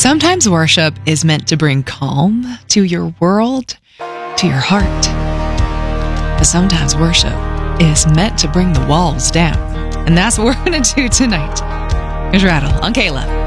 Sometimes worship is meant to bring calm to your world, to your heart. But sometimes worship is meant to bring the walls down. And that's what we're going to do tonight. Here's Rattle on K-Love.